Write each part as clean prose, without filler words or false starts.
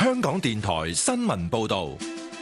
香港電台新聞報道。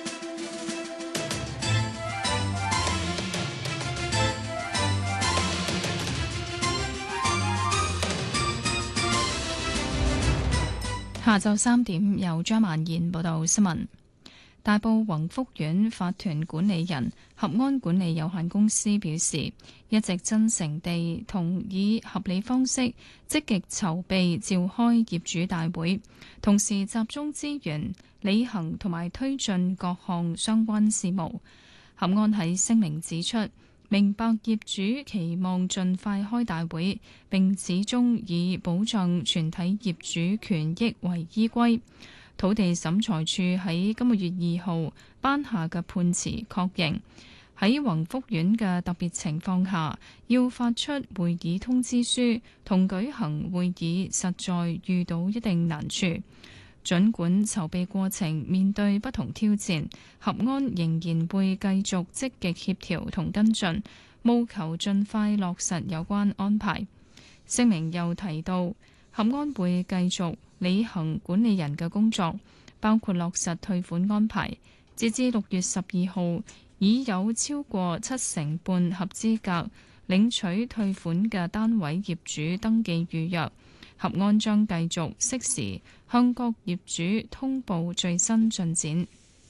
下晝3點，由張曼燕報道新聞。大埔宏福苑法團管理人合安管理有限公司表示，一直真誠地同以合理方式積極籌備召開業主大會，同時集中資源履行同埋推進各項相關事務。合安喺聲明指出，明白業主期望盡快開大會，並始終以保障全體業主權益為依歸。土地審裁處喺今個月2號頒下嘅判詞確認，喺宏福苑嘅特別情況下，要發出會議通知書同舉行會議，實在遇到一定難處。儘管籌備過程面對不同挑戰，合安仍然會繼續積極協調同跟進，務求盡快落實有關安排。聲明又提到，合安會繼續履行管理人嘅工作，包括落實退款安排。截至6月12號，已有超過75%合資格領取退款嘅單位業主登記預約。合安將繼續適時向各業主通報最新進展。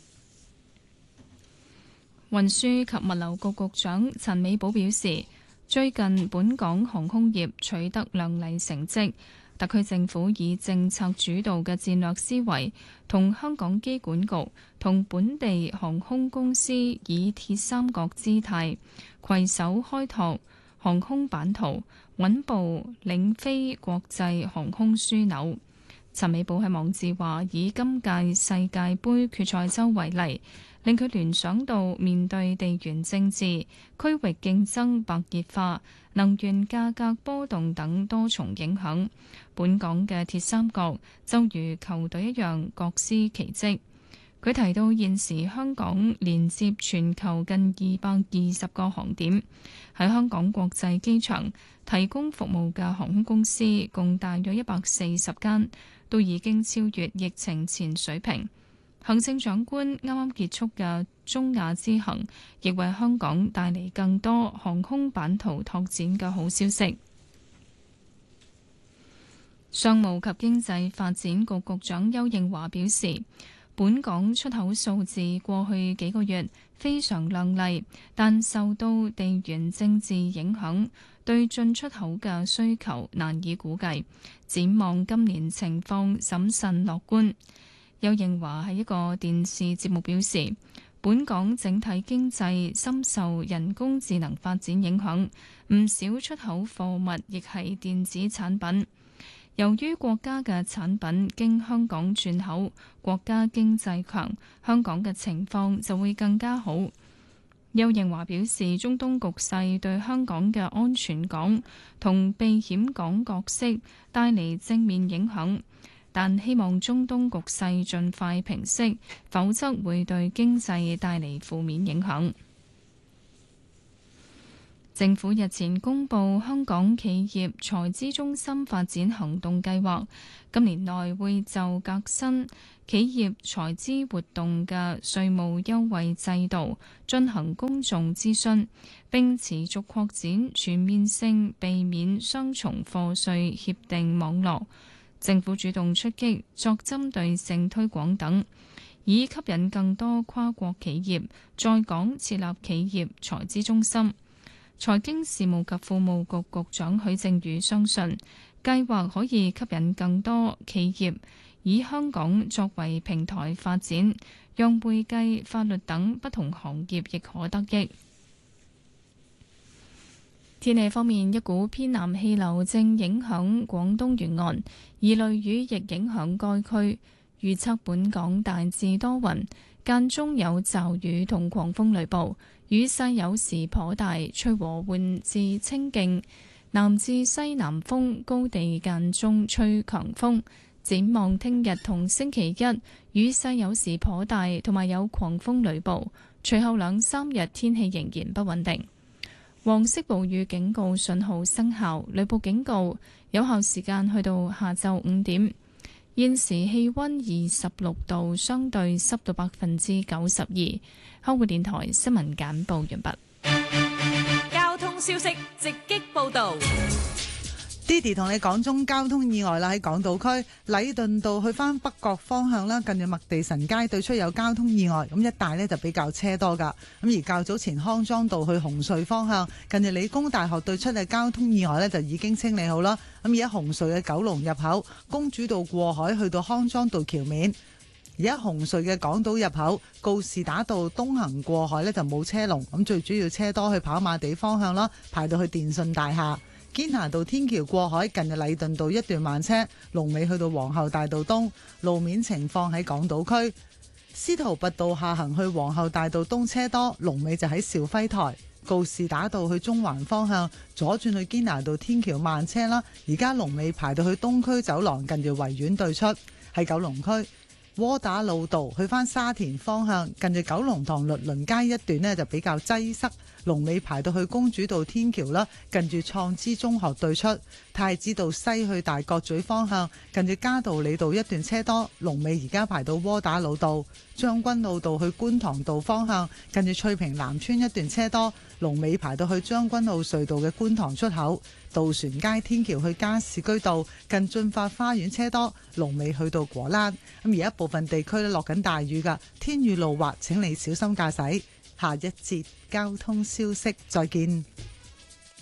運輸及物流局局長陳美寶表示，最近本港航空業取得亮麗成績，特區政府以政策主導嘅戰略思維，同香港機管局同本地航空公司以鐵三角姿態，攜手開拓航空版圖，穩步領飛國際航空樞紐。陳美寶喺網誌話，以今屆世界盃決賽周為例，令佢聯想到面對地緣政治、區域競爭白熱化、能源價格波動等多重影響，本港嘅鐵三角就如球隊一樣各司其職。佢提到現時香港連接全球近220個航點，喺香港國際機場提供服務嘅航空公司共大約140間，都已經超越疫情前水平。行政長官啱啱結束嘅中亞之行，亦為香港帶嚟更多航空版圖拓展嘅好消息。商務及經濟發展局局長邱應華表示，本港出口數字過去幾個月非常亮麗，但受到地緣政治影響，對進出口嘅需求難以估計。展望今年情況審慎樂觀。邱應華喺一個電視節目表示，本港整體經濟深受人工智能發展影響，唔少出口貨物亦係電子產品。由於國家嘅產品經香港轉口，國家經濟強，香港嘅情況就會更加好。邱應華表示，中東局勢對香港嘅安全港同避險港角色帶嚟正面影響，但希望中東局勢盡快平息，否則會對經濟帶嚟負面影響。政府日前公布香港企業財資中心發展行動計劃，今年內會就革新企業財資活動嘅稅務優惠制度進行公眾諮詢，並持續擴展全面性避免雙重課稅協定網絡。政府主動出擊，作針對性推廣等，以吸引更多跨國企業在港設立企業財資中心。財經事務及庫務局局長許正宇相信，計劃可以吸引更多企業以香港作為平台發展，讓會計、法律等不同行業亦可得益。天氣方面，一股偏南氣流正影響廣東沿岸，而雷雨亦影響該區。預測本港大致多雲，間中有驟雨同狂風雷暴，雨勢有時頗大，吹和緩至清勁南至西南風，高地間中吹強風。展望聽日同星期一，雨勢有時頗大，同埋有狂風雷暴。隨後2-3日天氣仍然不穩定。黃色暴雨警告信號生效，雷暴警告有效時間去到下晝5點。 現時氣溫26度，相對濕度92%。香港電台新聞簡報完畢。 交通消息直擊報道。 Didi 同你講中交通意外啦，喺港島區禮頓道去返北角方向啦，近住麥地臣街對出有交通意外，咁一帶呢就比較車多噶。咁而較早前康莊道去紅隧方向，近住理工大學對出嘅交通意外呢就已經清理好啦。咁而家紅隧嘅九龍入口公主道過海去到康莊道橋面，而家紅隧嘅港島入口告士打道東行過海呢就冇車龍，咁最主要車多去跑馬地方向啦，排到去電訊大廈。堅拿道天橋過海近日禮頓道一段慢車，龍尾去到皇后大道東。路面情況喺港島區，司徒拔道下行去皇后大道東車多，龍尾就喺兆輝台。告士打道去中環方向左轉去堅拿道天橋慢車啦，而家龍尾排到去東區走廊近住維園對出。喺九龍區窩打老道去返沙田方向近住九龍塘律倫街一段呢就比較擠塞，龍尾排到去公主道天橋啦，近住創知中學對出。太子道西去大角咀方向近住嘉道理道一段車多，龍尾而家排到窩打老道。將軍澳道去觀塘道方向近住翠屏南村一段車多，龍尾排到去將軍澳隧道嘅觀塘出口。渡船街天橋去加士居道近駿發花園車多，龍尾去到果欄。咁而家部分地區咧落緊大雨㗎，天雨路滑，請你小心駕駛。下一節交通消息，再見。